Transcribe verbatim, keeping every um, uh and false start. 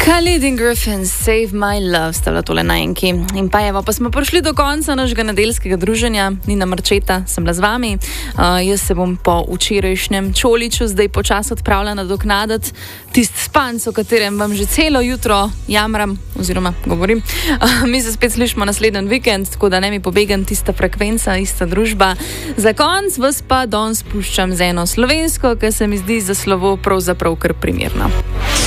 Khalid in Griffin, Save My Love, sta tole na enki. In pa evo, pa smo prišli do konca našega nedeljskega druženja. Nina Marčeta sem bila z vami. Uh, jaz se bom po včerajšnjem čoliču zdaj počas odpravljala nadoknadati tist spanc, o katerem vam že celo jutro jamram oziroma govorim. Uh, mi se spet slišimo naslednji vikend, tako da ne mi pobegam tista frekvenca, ista družba. Za konc vas pa danes spuščam z eno slovensko, ki se mi zdi za slovo pravzaprav kar primerno.